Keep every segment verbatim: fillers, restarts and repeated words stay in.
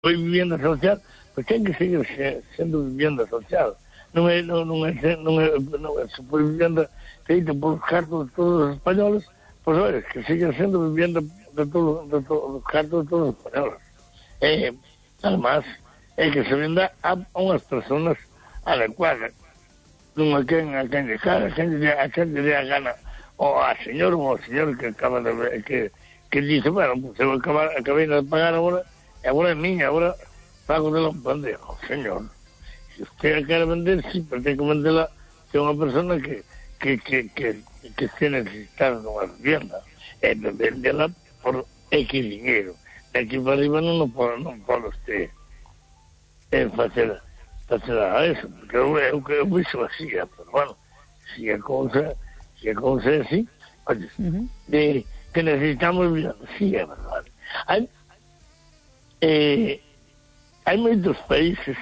foi vivenda social, pois ten que seguir sendo vivenda social. Non é, non, non é, non é, non é, se foi vivenda feita por cartos de todos os españoles, pois olha, que siga sendo vivenda de todos de todo, os cartos de todos os españoles. E, además, é que se venda a, a unhas personas adecuadas, non a quen a quen lle cara, a quen lle a quen lle a gana, ou a señor ou ao señor que acaba de ver, que, que dice, bueno, pues eu acaba, acabei de pagar agora, e agora é miña, agora pago de la pandemia, señor. Se usted quer vender, sí, pero ten que vendela que é unha persona que que, que, que, que se necesita dunha vivienda, e vendela por X dinheiro. De aquí para arriba non, non pode, non pode usted eh, facer, facer a eso, porque eu, eu, eu vixo así, pero bueno, si a cousa, si a cousa é así, oye, uh-huh. de, que necesitamos vivienda, sí, é verdade. Hai, eh, hai moitos países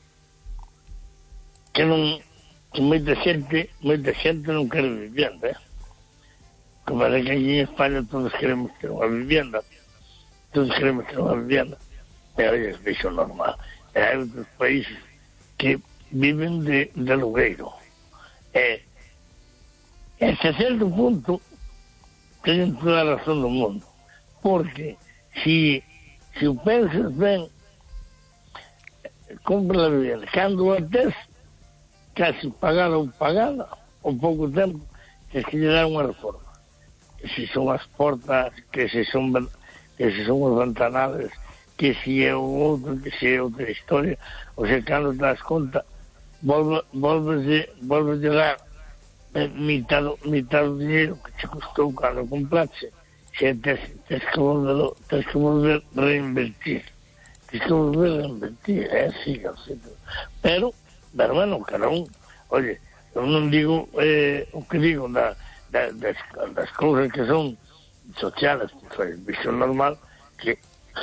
que non, que moita xente, moita xente non quere vivienda, eh? Que parece que aquí en España todos queremos ter unha vivienda, todos queremos ter unha vivienda, pero é iso normal. E hai outros países que viven de, de alugueiro. E, e hasta certo punto teñen toda a razón do mundo, porque si, si o pensas ben, compra a vivienda, cando a tes casi pagada ou pagada, ou pouco tempo, que se lle dá unha reforma. Que se son as portas, que se son que se son os ventanales, que se é o outro, que se é outra historia, ou se cando te das conta, volve, volves volves a dar eh, mitad, mitad do dinheiro que te custou cando compraste, se tes, tes que volver, tes que volver reinvertir. Tes que volver reinvertir, é así, así. Pero, pero bueno, cada un, oye, eu non digo eh, o que digo da, da, das, das cousas que son sociales, pues, visión normal, que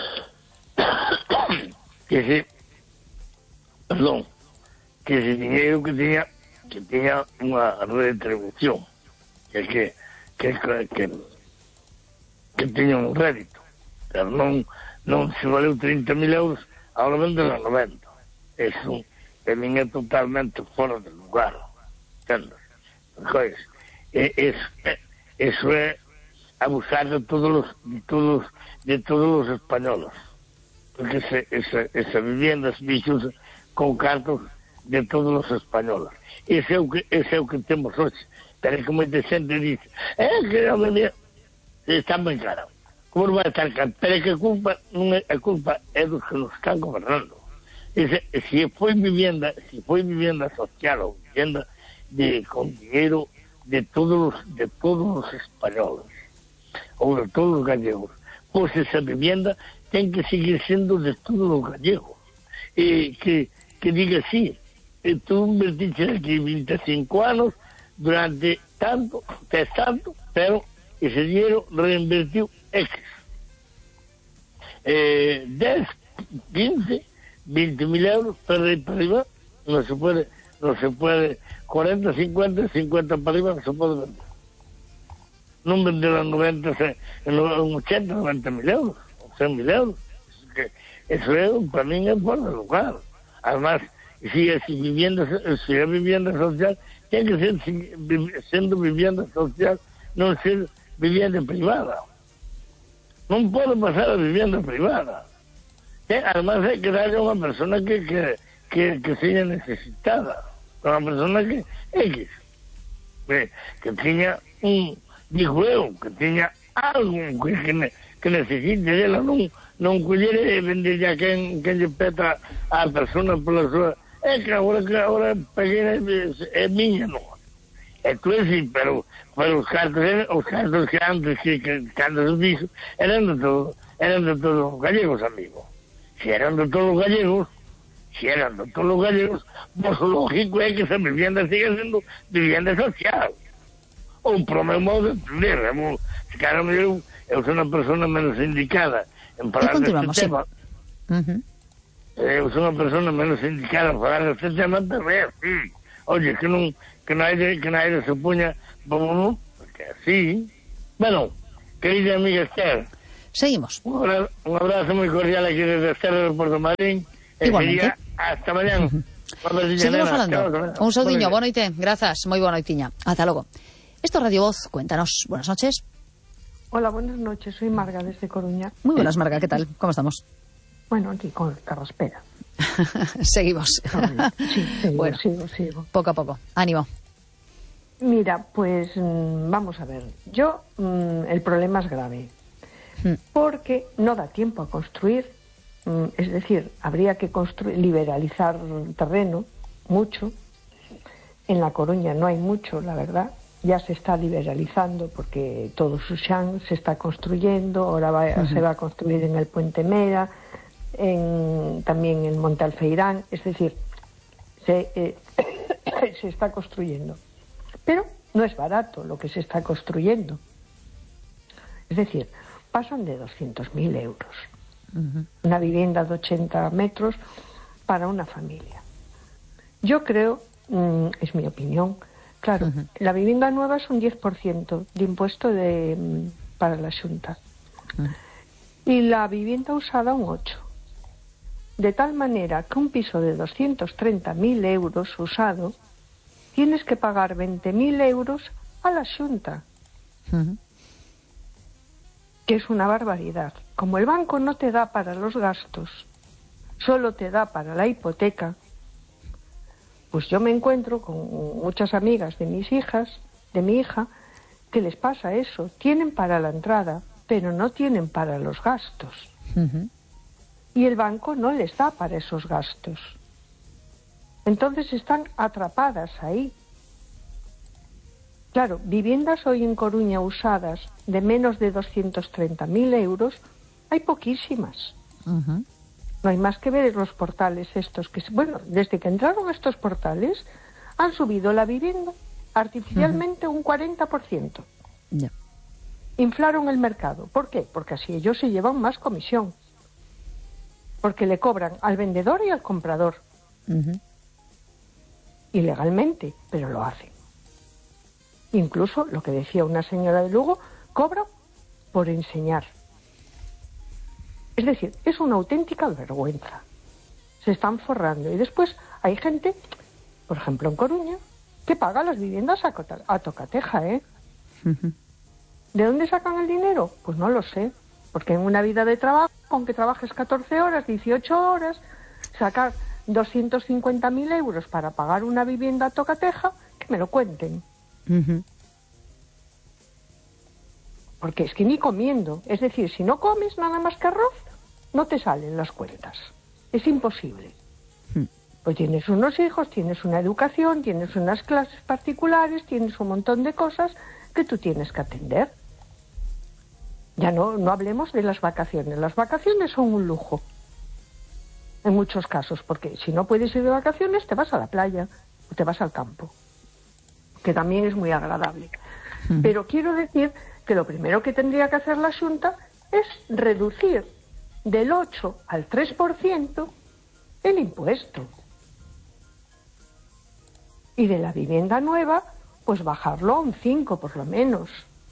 que se perdón, que ese dinheiro que tiña que tiña unha retribución, que que que que, que tiña un rédito, pero non non se valeu trinta mil euros, agora vende a noventa. Eso que min é totalmente fora de lugar, entendes? Pois, é, é, eso é abusar de todos os, de todos, de todos os españoles, porque ese, esa, esa vivienda se bichos con cartos de todos os españoles. Ese é o que, ese é o que temos hoxe, pero é que moita xente dice, é que a vivienda está moi cara, como non vai estar cara? Pero é que a culpa, non é, a culpa é dos que nos están gobernando. Ese, si foi vivienda, si foi vivienda social ou vivienda de, con dinheiro de todos os, de todos os españoles ou de todos os gallegos, pois esa vivienda ten que seguir sendo de todos os gallegos, e que, que diga así, e tú invertiste aquí vinte e cinco anos durante tanto, tes tanto, pero ese dinheiro reinvertiu X, eh, dez, quince, veinte mil euros para ir para arriba, no se puede, no se puede, cuarenta, cincuenta, cincuenta para arriba no se puede vender. Non vender a noventa, ochenta, noventa mil euros, cien mil euros. Que eso é, para mí, é fora de lugar. Además, si es vivienda, si é vivienda social, ten que ser sendo vivienda social, non ser vivienda privada. Non pode pasar a vivienda privada. Eh, además hai que darle a unha persona que que, que, que seja necesitada, unha persona que X, que, que tiña un, digo eu, que tiña algo que, que, que necesite dela, non, non collere e vender a quen, quen lle peta a persona pola súa, é que agora que agora peguei é, é miña, non. É tú sí, pero, pero os cartos, os cartos que antes que, que cando se dixo, eran de todo, eran de todos os gallegos, amigos. Si eran de todos os gallegos, si eran de todos os gallegos, pues o lógico é que esa vivienda siga sendo vivienda social. Ou pro meu modo de entender, eu, se cara eu, eu sou unha persona menos indicada en falar deste tema. Uh-huh. Eu sou unha persona menos indicada en falar deste tema, pero é así. Oye, que non, que naide, que naide se puña, porque así. Bueno, querida amiga Esther, Seguimos. Un abrazo, un abrazo muy cordial aquí desde Cerro de Puerto Madryn. Igualmente. Hasta mañana. Seguimos falando. Un saudiño, boa noite. Grazas, moi boa noitiña. Ata logo. Esto es Radio Voz. Cuéntanos. Buenas noches. Hola, buenas noches. Soy Marga desde Coruña. Muy buenas, Marga. ¿Qué tal? ¿Cómo estamos? Bueno, aquí con carraspera. Seguimos. Sí, sigo, bueno, sigo, sigo. Poco a poco. Ánimo. Mira, pues mmm, vamos a ver. Yo, mmm, el problema es grave. Mm. Porque no da tiempo a construir. Mmm, es decir, habría que construir, liberalizar terreno, mucho. En La Coruña no hay mucho, la verdad. Ya se está liberalizando porque todo Suxán se está construyendo. Ahora va, uh-huh. se va a construir en el Puente Mera, en, también en Monte Alfeirán. Es decir, se, eh, se está construyendo. Pero no es barato lo que se está construyendo. Es decir, pasan de doscientos mil euros. Uh-huh. Una vivienda de ochenta metros para una familia. Yo creo, mmm, es mi opinión, claro, uh-huh. la vivienda nueva es un diez por ciento de impuesto de, mmm, para la Xunta. Uh-huh. Y la vivienda usada un ocho por ciento. De tal manera que un piso de doscientos treinta mil euros usado, tienes que pagar veinte mil euros a la Xunta. Uh-huh. Que es una barbaridad. Como el banco no te da para los gastos, solo te da para la hipoteca, pues yo me encuentro con muchas amigas de mis hijas, de mi hija, que les pasa eso. Tienen para la entrada, pero no tienen para los gastos. Uh-huh. Y el banco no les da para esos gastos. Entonces están atrapadas ahí. Claro, viviendas hoy en Coruña usadas de menos de doscientos treinta mil euros, hay poquísimas. Uh-huh. No hay más que ver los portales estos que, bueno, desde que entraron estos portales, han subido la vivienda artificialmente uh-huh. un cuarenta por ciento. Yeah. Inflaron el mercado. ¿Por qué? Porque así ellos se llevan más comisión. Porque le cobran al vendedor y al comprador. Uh-huh. Ilegalmente, pero lo hacen. Incluso, lo que decía una señora de Lugo, cobra por enseñar. Es decir, es una auténtica vergüenza. Se están forrando. Y después hay gente, por ejemplo en Coruña, que paga las viviendas a, a tocateja, ¿eh? Uh-huh. ¿De dónde sacan el dinero? Pues no lo sé. Porque en una vida de trabajo, aunque trabajes catorce horas, dieciocho horas, sacar doscientos cincuenta mil euros para pagar una vivienda a tocateja, que me lo cuenten. Uh-huh. Porque es que ni comiendo, es decir, si no comes nada más que arroz, no te salen las cuentas. Es imposible. Uh-huh. Pues tienes unos hijos, tienes una educación, tienes unas clases particulares, tienes un montón de cosas que tú tienes que atender. Ya no, no hablemos de las vacaciones. Las vacaciones son un lujo, en muchos casos, porque si no puedes ir de vacaciones, te vas a la playa o te vas al campo, que también es muy agradable. Uh-huh. Pero quiero decir que lo primero que tendría que hacer la Xunta es reducir del ocho al tres por ciento el impuesto. Y de la vivienda nueva, pues bajarlo a un cinco por lo menos.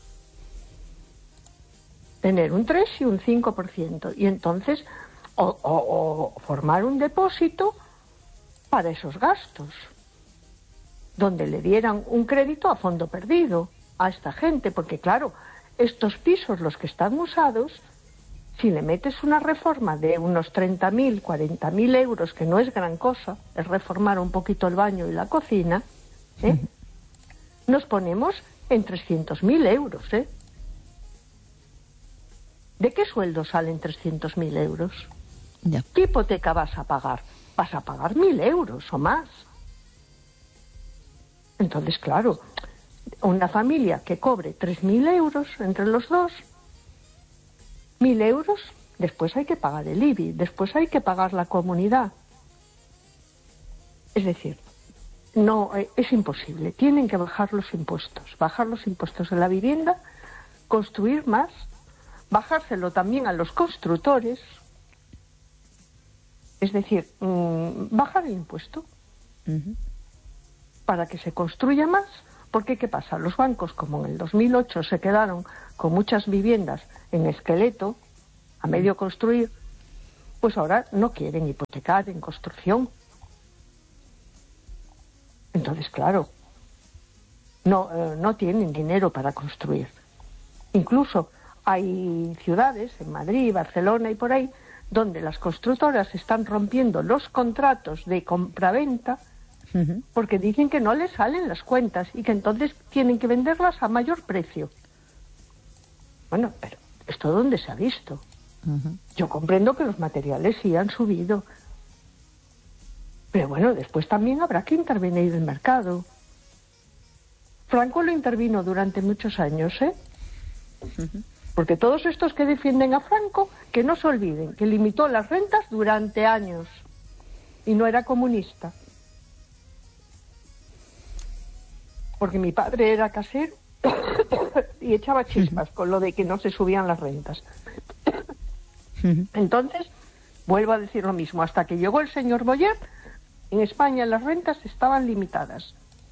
Tener un tres y un cinco por ciento. Y entonces, o, o, o formar un depósito para esos gastos, donde le dieran un crédito a fondo perdido a esta gente, porque claro, estos pisos, los que están usados, si le metes una reforma de unos treinta mil, cuarenta mil euros, que no es gran cosa, es reformar un poquito el baño y la cocina, ¿eh? Nos ponemos en trescientos mil euros, ¿eh? ¿De qué sueldo salen trescientos mil euros? Ya. ¿Qué hipoteca vas a pagar? Vas a pagar mil euros o más. Entonces, claro, una familia que cobre tres mil euros entre los dos, mil euros, después hay que pagar el I B I, después hay que pagar la comunidad. Es decir, no, es imposible. Tienen que bajar los impuestos, bajar los impuestos de la vivienda, construir más, bajárselo también a los constructores, es decir, mmm, bajar el impuesto. Uh-huh. Para que se construya más, porque ¿qué pasa? Los bancos, como en el dos mil ocho se quedaron con muchas viviendas en esqueleto, a medio construir, pues ahora no quieren hipotecar en construcción. Entonces, claro, no, eh, no tienen dinero para construir. Incluso hay ciudades, en Madrid, Barcelona y por ahí, donde las constructoras están rompiendo los contratos de compraventa uh-huh. porque dicen que no les salen las cuentas y que entonces tienen que venderlas a mayor precio. Bueno, pero ¿esto dónde se ha visto? Uh-huh. Yo comprendo que los materiales sí han subido, pero bueno, después también habrá que intervenir el mercado. Franco lo intervino durante muchos años, ¿eh? Uh-huh. Porque todos estos que defienden a Franco, que no se olviden, que limitó las rentas durante años y no era comunista. Porque mi padre era casero y echaba chispas con lo de que no se subían las rentas. Entonces, vuelvo a decir lo mismo, hasta que llegó el señor Boyer, en España las rentas estaban limitadas.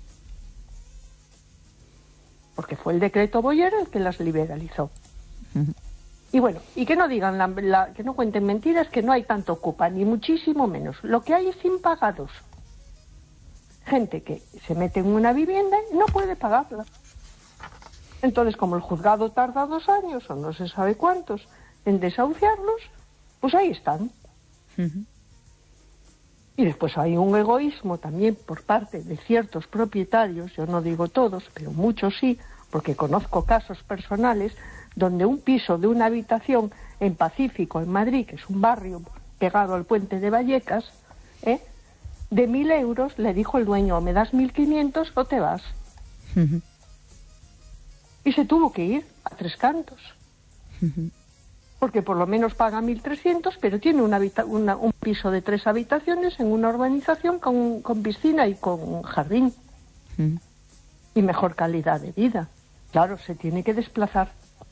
Porque fue el decreto Boyer el que las liberalizó. Y bueno, y que no digan, la, la, que no cuenten mentiras, que no hay tanto ocupa, ni muchísimo menos. Lo que hay es impagados. Gente que se mete en una vivienda y no puede pagarla. Entonces, como el juzgado tarda dos años, o no se sabe cuántos, en desahuciarlos, pues ahí están. Uh-huh. Y después hay un egoísmo también por parte de ciertos propietarios, yo no digo todos, pero muchos sí, porque conozco casos personales donde un piso de una habitación en Pacífico, en Madrid, que es un barrio pegado al puente de Vallecas, ¿eh? de mil euros le dijo el dueño, o me das mil quinientos o te vas. Uh-huh. Y se tuvo que ir a Tres Cantos. Uh-huh. Porque por lo menos paga mil trescientos, pero tiene una habita- una, un piso de tres habitaciones en una urbanización con, con piscina y con jardín. Uh-huh. Y mejor calidad de vida. Claro, se tiene que desplazar.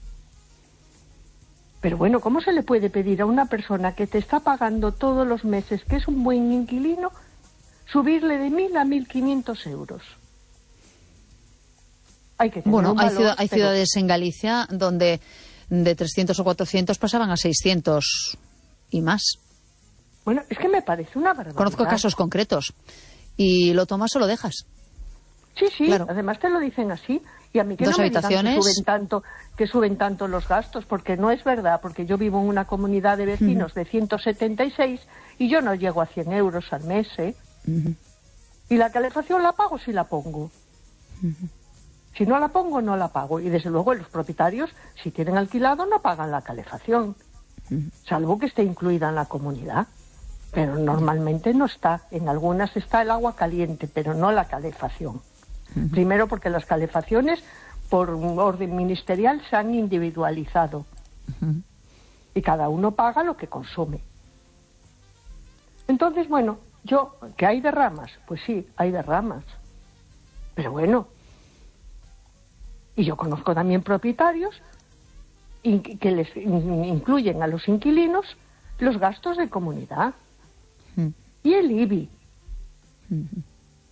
Pero bueno, ¿cómo se le puede pedir a una persona que te está pagando todos los meses, que es un buen inquilino, subirle de mil a mil quinientos euros? Hay que tener bueno, un hay, valor, ciudad, hay pero... ciudades en Galicia donde de trescientos o cuatrocientos pasaban a seiscientos y más. Bueno, es que me parece una barbaridad. Conozco casos concretos. Y lo tomas o lo dejas. Sí, sí, claro. Además te lo dicen así. Y a mí que Dos no me habitaciones. digan que suben tanto, que suben tanto los gastos, porque no es verdad, porque yo vivo en una comunidad de vecinos uh-huh. de ciento setenta y seis y yo no llego a cien euros al mes, ¿eh? Uh-huh. Y la calefacción la pago si la pongo. Uh-huh. Si no la pongo, no la pago. Y desde luego los propietarios, si tienen alquilado, no pagan la calefacción, uh-huh. salvo que esté incluida en la comunidad. Pero normalmente no está. En algunas está el agua caliente, pero no la calefacción. Uh-huh. Primero porque las calefacciones, por orden ministerial, se han individualizado. Uh-huh. Y cada uno paga lo que consume. Entonces, bueno, yo, ¿que hay derramas? Pues sí, hay derramas. Pero bueno, y yo conozco también propietarios que les incluyen a los inquilinos los gastos de comunidad. Uh-huh. Y el I B I. Uh-huh.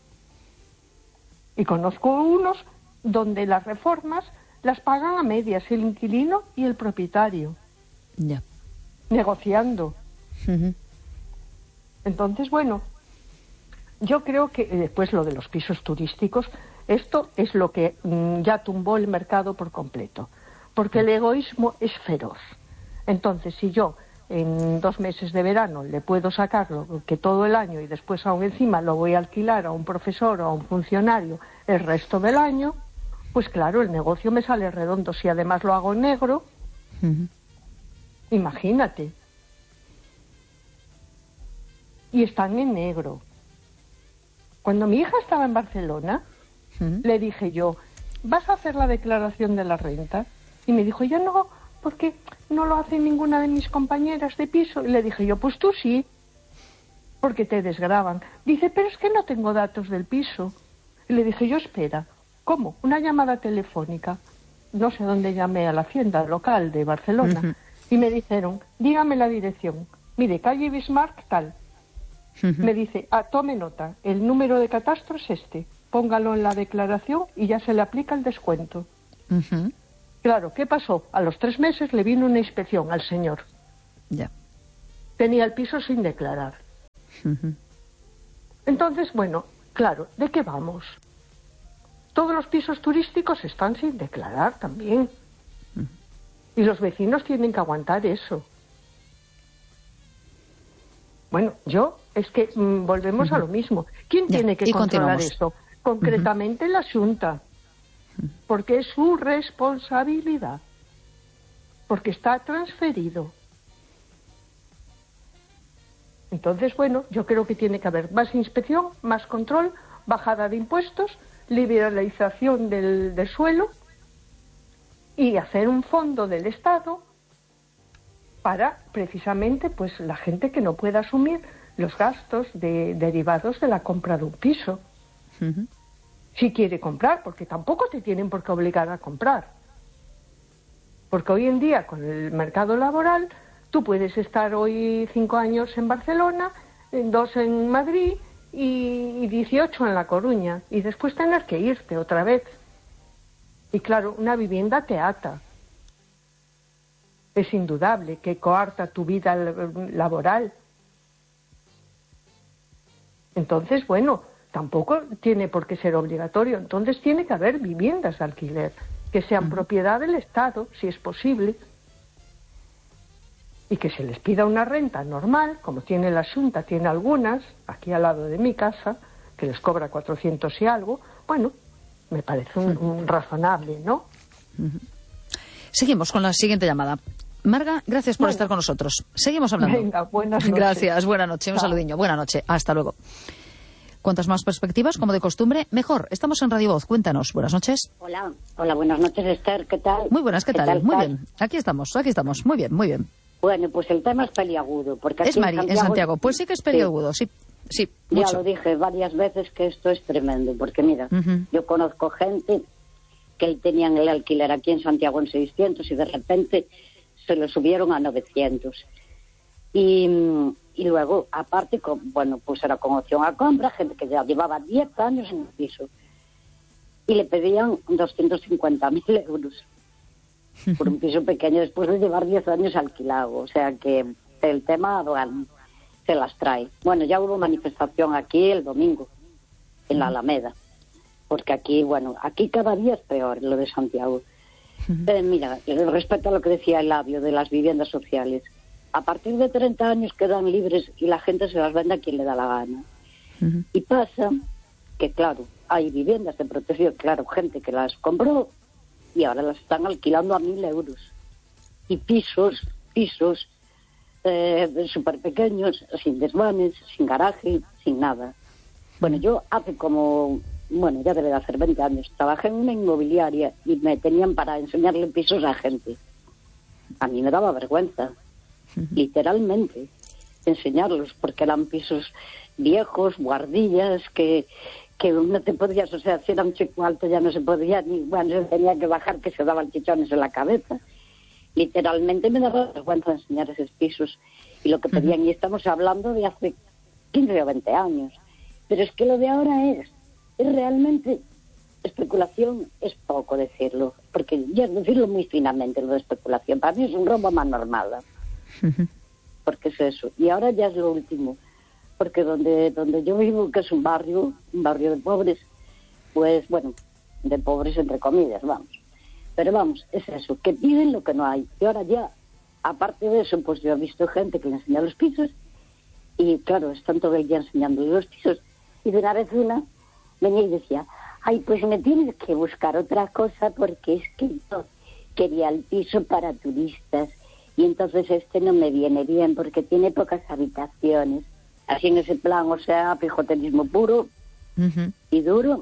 Y conozco unos donde las reformas las pagan a medias el inquilino y el propietario. Ya. Yeah. Negociando. Uh-huh. Entonces, bueno, yo creo que después lo de los pisos turísticos, esto es lo que mmm, ya tumbó el mercado por completo. Porque el egoísmo es feroz. Entonces, si yo en dos meses de verano le puedo sacar lo que todo el año y después aún encima lo voy a alquilar a un profesor o a un funcionario el resto del año, pues claro, el negocio me sale redondo. Si además lo hago negro, uh-huh. imagínate. Y están en negro. Cuando mi hija estaba en Barcelona, uh-huh. le dije yo, ¿vas a hacer la declaración de la renta? Y me dijo, yo no, porque no lo hace ninguna de mis compañeras de piso. Y le dije yo, pues tú sí, porque te desgravan. Dice, pero es que no tengo datos del piso. Y le dije yo, espera, ¿cómo? Una llamada telefónica. No sé dónde llamé, a la hacienda local de Barcelona. Uh-huh. Y me dijeron, dígame la dirección. Mire, calle Bismarck, tal. Uh-huh. Me dice, ah, tome nota, el número de catastro es este. Póngalo en la declaración y ya se le aplica el descuento. Uh-huh. Claro, ¿qué pasó? A los tres meses le vino una inspección al señor. Ya. Tenía el piso sin declarar. Uh-huh. Entonces, bueno, claro, ¿de qué vamos? Todos los pisos turísticos están sin declarar también. Uh-huh. Y los vecinos tienen que aguantar eso. Bueno, yo, es que mmm, volvemos uh-huh. a lo mismo. ¿Quién ya, tiene que controlar esto? Concretamente uh-huh. la Xunta. Porque es su responsabilidad. Porque está transferido. Entonces, bueno, yo creo que tiene que haber más inspección, más control, bajada de impuestos, liberalización del, del suelo y hacer un fondo del Estado para, precisamente, pues la gente que no pueda asumir los gastos de, derivados de la compra de un piso. Uh-huh. Si quiere comprar, porque tampoco te tienen por qué obligar a comprar. Porque hoy en día, con el mercado laboral, tú puedes estar hoy cinco años en Barcelona, dos en Madrid y dieciocho en La Coruña, y después tener que irte otra vez. Y claro, una vivienda te ata. Es indudable que coarta tu vida laboral. Entonces, bueno, tampoco tiene por qué ser obligatorio. Entonces tiene que haber viviendas de alquiler que sean uh-huh. propiedad del Estado, si es posible, y que se les pida una renta normal, como tiene la Xunta, tiene algunas, aquí al lado de mi casa, que les cobra cuatrocientos y algo. Bueno, me parece un, un razonable, ¿no? Uh-huh. Seguimos con la siguiente llamada. Marga, gracias por bueno. estar con nosotros. Seguimos hablando. Venga, buenas noches. Gracias, buena noche, un Chao. saludiño. Buena noche, hasta luego. Cuantas más perspectivas, como de costumbre, mejor. Estamos en Radio Voz, cuéntanos. Buenas noches. Hola, hola, buenas noches, Esther, ¿qué tal? Muy buenas, ¿qué, ¿Qué tal? tal? Muy bien, aquí estamos, aquí estamos, muy bien, muy bien. Bueno, pues el tema es peliagudo. Porque es Mari, en Santiago, en Santiago, pues sí que es peliagudo, sí, sí, sí ya mucho. Lo dije varias veces que esto es tremendo, porque mira, uh-huh. yo conozco gente que tenían el alquiler aquí en Santiago en seiscientos y de repente se lo subieron a novecientos. Y, y luego, aparte, con, bueno, pues era con opción a compra, gente que ya llevaba diez años en el piso. Y le pedían doscientos cincuenta mil euros por un piso pequeño después de llevar diez años alquilado. O sea que el tema, bueno, se las trae. Bueno, ya hubo manifestación aquí el domingo, en la Alameda. Porque aquí, bueno, aquí cada día es peor lo de Santiago. Eh, mira, respecto a lo que decía Eladio de las viviendas sociales, a partir de treinta años quedan libres y la gente se las vende a quien le da la gana. Uh-huh. Y pasa que, claro, hay viviendas de protección, claro, gente que las compró y ahora las están alquilando a mil euros. Y pisos, pisos eh, súper pequeños, sin desvanes, sin garaje, sin nada. Bueno, yo hace como... Bueno, ya debe de hacer veinte años. Trabajé en una inmobiliaria y me tenían para enseñarle pisos a gente. A mí me daba vergüenza, uh-huh. literalmente, enseñarlos, porque eran pisos viejos, guardillas, que, que no te podías, o sea, si era un chico alto ya no se podía, ni bueno, se tenía que bajar, que se daban chichones en la cabeza. Literalmente me daba vergüenza enseñar esos pisos. Y lo que pedían, uh-huh. y estamos hablando de hace quince o veinte años. Pero es que lo de ahora es... Es realmente especulación, es poco decirlo, porque ya es decirlo muy finamente, lo de especulación. Para mí es un robo a mano armada, uh-huh. porque es eso. Y ahora ya es lo último, porque donde donde yo vivo, que es un barrio, un barrio de pobres, pues bueno, de pobres entre comillas, vamos. Pero vamos, es eso, que piden lo que no hay. Y ahora ya, aparte de eso, pues yo he visto gente que le enseña los pisos, y claro, están todo el día enseñando los pisos, y de una vez una... venía y decía, ay, pues me tienes que buscar otra cosa porque es que yo quería el piso para turistas y entonces este no me viene bien porque tiene pocas habitaciones. Así en ese plan, o sea, pijoterismo puro uh-huh. y duro.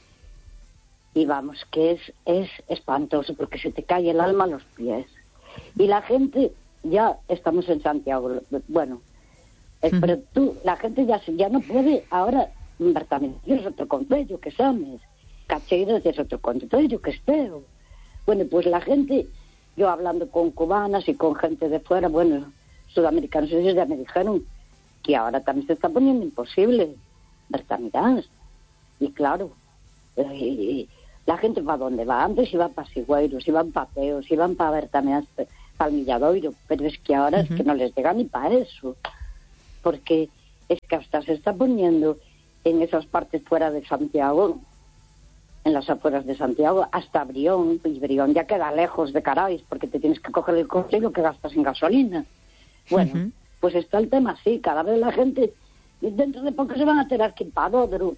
Y vamos, que es, es espantoso porque se te cae el alma a los pies. Y la gente, ya estamos en Santiago, bueno, uh-huh. pero tú, la gente ya, ya no puede ahora... Bertamentillo es otro concello que sabes, Cacheiras es otro concello que espero. Bueno, pues la gente, yo hablando con cubanas y con gente de fuera, bueno, sudamericanos, ellos ya me dijeron que ahora también se está poniendo imposible, Bertamirás. Y claro, eh, la gente va donde va, antes iban para Sigüeiros, iban para Peos, iban para Bertamirás, para el Milladoiro, pero es que ahora uh-huh. es que no les llega ni para eso, porque es que hasta se está poniendo en esas partes fuera de Santiago, en las afueras de Santiago, hasta Brión, y Brión ya queda lejos de Carais, porque te tienes que coger el coche y lo que gastas en gasolina. Bueno, uh-huh. pues está el tema así, cada vez la gente, dentro de poco se van a tener que ir para Dodro,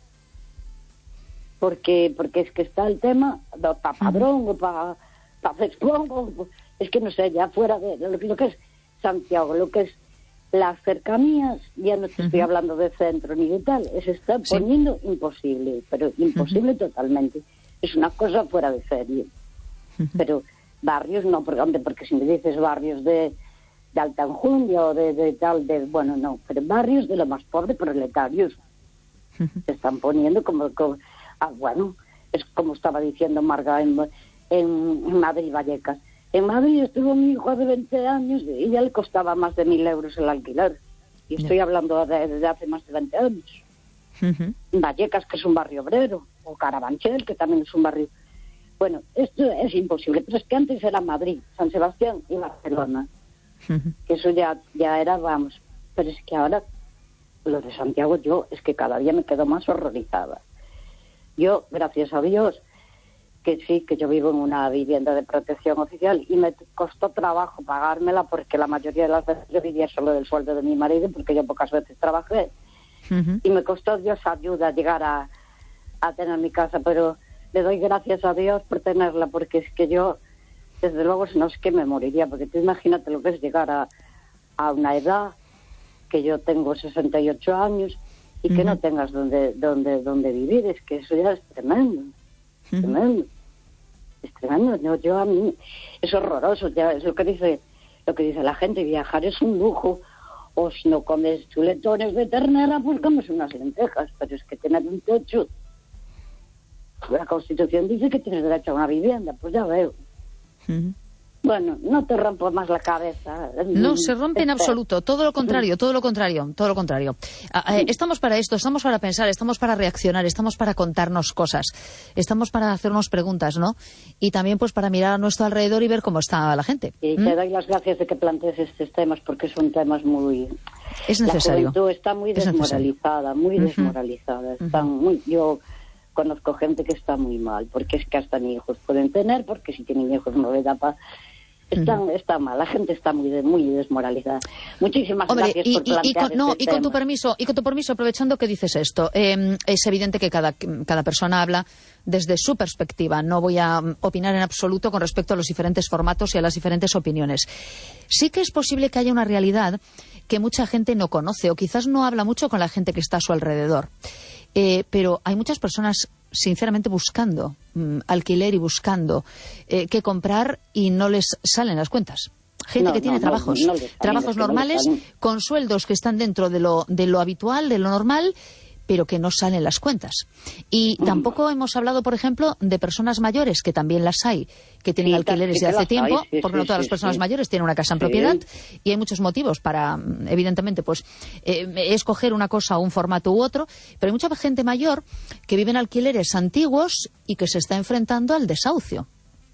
porque porque es que está el tema para Padrón uh-huh. o para pa Cespón, es que no sé, ya fuera de lo, lo que es Santiago, lo que es las cercanías, ya no te uh-huh. estoy hablando de centro ni de tal, se está sí. poniendo imposible, pero imposible uh-huh. totalmente. Es una cosa fuera de serie. Uh-huh. Pero barrios no, porque, porque si me dices barrios de, de alta enjundia o de, de tal, de bueno, no, pero barrios de lo más pobre, proletarios, uh-huh. se están poniendo como, como ah, bueno, es como estaba diciendo Marga en, en Madrid, Vallecas. En Madrid estuvo mi hijo hace veinte años y ya le costaba más de mil euros el alquiler. Y estoy yeah. hablando de, de hace más de veinte años. Uh-huh. Vallecas, que es un barrio obrero, o Carabanchel, que también es un barrio... Bueno, esto es imposible, pero es que antes era Madrid, San Sebastián y Barcelona. Uh-huh. Que eso ya, ya era, vamos... Pero es que ahora, lo de Santiago, yo es que cada día me quedo más horrorizada. Yo, gracias a Dios... que sí, que yo vivo en una vivienda de protección oficial y me costó trabajo pagármela porque la mayoría de las veces yo vivía solo del sueldo de mi marido porque yo pocas veces trabajé uh-huh. y me costó Dios ayuda llegar a, a tener mi casa, pero le doy gracias a Dios por tenerla porque es que yo, desde luego, no es que me moriría, porque tú imagínate lo que es llegar a, a una edad que yo tengo sesenta y ocho años y uh-huh. que no tengas donde, donde, donde vivir, es que eso ya es tremendo. Uh-huh. Tremendo. Es tremendo. Yo, yo a mí es horroroso. Ya es lo que dice lo que dice la gente. Viajar es un lujo. O si no comes chuletones de ternera, pues comes unas lentejas. Pero es que tener un techo. La Constitución dice que tienes derecho a una vivienda. Pues ya veo. Uh-huh. Bueno, no te rompo más la cabeza. No se rompe en absoluto, todo lo contrario, todo lo contrario, todo lo contrario. Estamos para esto, estamos para pensar, estamos para reaccionar, estamos para contarnos cosas, estamos para hacernos preguntas, ¿no? Y también pues para mirar a nuestro alrededor y ver cómo está la gente. Y ¿Mm? te doy las gracias de que plantees estos temas porque son temas muy... Es necesario. La juventud está muy desmoralizada, muy uh-huh. desmoralizada. Están uh-huh. muy... Yo conozco gente que está muy mal, porque es que hasta ni hijos pueden tener, porque si tienen hijos no les da para... Está, uh-huh. está mal, la gente está muy muy desmoralizada. Muchísimas Hombre, gracias y, por plantear y, y con, no, este y con tema. tu permiso, y con tu permiso, aprovechando que dices esto, eh, es evidente que cada, cada persona habla desde su perspectiva. No voy a opinar en absoluto con respecto a los diferentes formatos y a las diferentes opiniones. Sí que es posible que haya una realidad que mucha gente no conoce o quizás no habla mucho con la gente que está a su alrededor. Eh, pero hay muchas personas sinceramente buscando mm, alquiler y buscando eh, qué comprar y no les salen las cuentas. Gente no, que tiene no, trabajos, no, no trabajos normales, con sueldos que están dentro de lo, de lo habitual, de lo normal, pero que no salen las cuentas. Y mm. tampoco hemos hablado, por ejemplo, de personas mayores, que también las hay, que tienen sí, alquileres de hace tiempo, hay, sí, porque sí, no todas sí, las personas sí. mayores tienen una casa en sí. propiedad, y hay muchos motivos para, evidentemente, pues eh, escoger una cosa o un formato u otro, pero hay mucha gente mayor que vive en alquileres antiguos y que se está enfrentando al desahucio.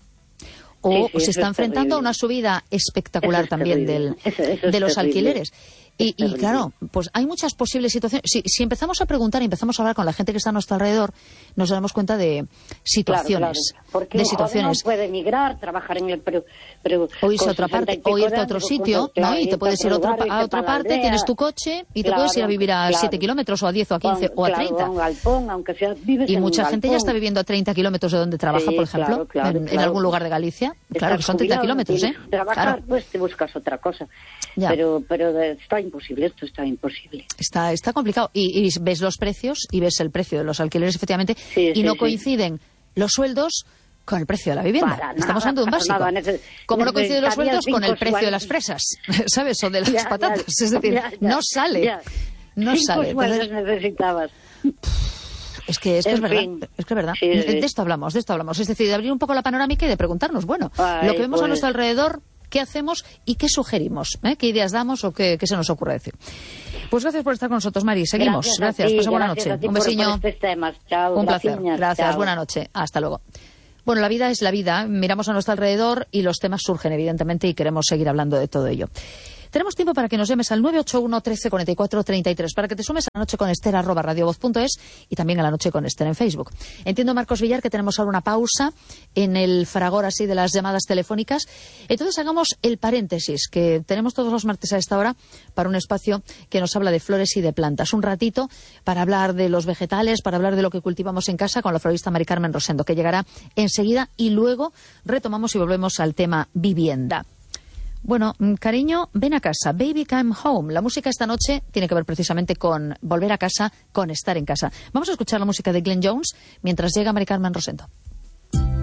O sí, sí, se está enfrentando terrible. a una subida espectacular también del, eso, eso de los terrible. alquileres. Y, y claro, pues hay muchas posibles situaciones. Si, si empezamos a preguntar y empezamos a hablar con la gente que está a nuestro alrededor, nos damos cuenta de situaciones. Claro, claro. Porque de un situaciones. Joven no puede emigrar, trabajar en el... Pero, pero o irse a otra parte, o irte a otro sitio, claro, ¿no? Y te puedes ir a otra, a otra parte, aldea, tienes tu coche y claro, te puedes ir a vivir a siete claro. kilómetros, o a diez, o a quince, o a claro, treinta. A un galpón, aunque sea, vives y en mucha un gente galpón. ya está viviendo a treinta kilómetros de donde trabaja, sí, por ejemplo, claro, claro, en, claro. en algún lugar de Galicia. Claro, que son treinta kilómetros, ¿eh? Trabajar, claro. pues te buscas otra cosa. Ya. Pero, pero está imposible, esto está imposible. Está, está complicado. Y, y ves los precios y ves el precio de los alquileres, efectivamente, sí, y sí, no sí. coinciden los sueldos con el precio de la vivienda. Para Estamos nada, hablando de un básico. Nada, neces- Como no coinciden los sueldos con el precio sueldos. de las fresas, ¿sabes? O de las ya, patatas. Ya, es decir, ya, ya, no sale. Ya. No Cinco sale. sueldos Entonces, necesitabas. Es que, es, que es verdad, es que es verdad. Sí, de, sí. de esto hablamos, de esto hablamos. Es decir, de abrir un poco la panorámica y de preguntarnos, bueno, Ay, lo que vemos pues... a nuestro alrededor, ¿qué hacemos y qué sugerimos? ¿Eh? ¿Qué ideas damos o qué, qué se nos ocurre decir? Pues gracias por estar con nosotros, Mari. Seguimos. Gracias. Gracias. Ti, Pasa buena gracias noche. Por, un besiño. por estos temas. Chao, un placer. gracias. Gracias. Chao. Buena noche. Hasta luego. Bueno, la vida es la vida. Miramos a nuestro alrededor y los temas surgen, evidentemente, y queremos seguir hablando de todo ello. Tenemos tiempo para que nos llames al nueve ocho uno, trece, cuarenta y cuatro, treinta y tres, para que te sumes a La Noche con Esther, arroba radiovoz punto es, y también a La Noche con Esther en Facebook. Entiendo, Marcos Villar, que tenemos ahora una pausa en el fragor así de las llamadas telefónicas. Entonces hagamos el paréntesis que tenemos todos los martes a esta hora para un espacio que nos habla de flores y de plantas. Un ratito para hablar de los vegetales, para hablar de lo que cultivamos en casa con la florista Mari Carmen Rosendo, que llegará enseguida, y luego retomamos y volvemos al tema vivienda. Bueno, cariño, ven a casa, Baby Come Home. La música esta noche tiene que ver precisamente con volver a casa, con estar en casa. Vamos a escuchar la música de Glenn Jones mientras llega Mari Carmen Rosendo.